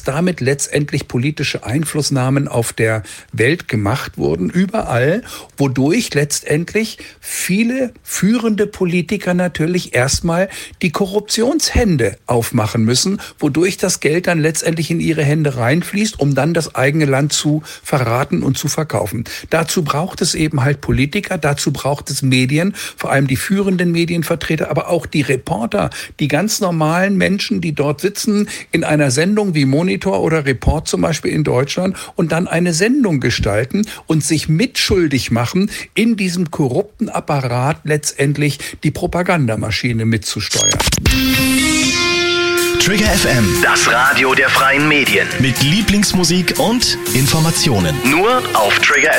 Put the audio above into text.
damit letztendlich politische Einflussnahmen auf der Welt gemacht wurden, überall, wodurch letztendlich viele führende Politiker natürlich erstmal die Korruptionshände aufmachen müssen, wodurch das Geld dann letztendlich in ihre Hände reinfließt, um dann das eigene Land zu verraten und zu verkaufen. Dazu braucht es eben halt Politiker, dazu braucht es Medien, vor allem die führenden Medienvertreter, aber auch die Reporter, die ganz normalen Menschen, die dort sitzen in einer Sendung wie Monitor oder Report zum Beispiel in Deutschland und dann eine Sendung gestalten und sich mitschuldig machen, in diesem korrupten Apparat letztendlich die Propagandamaschine mitzusteuern. Trigger FM, Das Radio der freien Medien. mit Lieblingsmusik und Informationen. Nur auf Trigger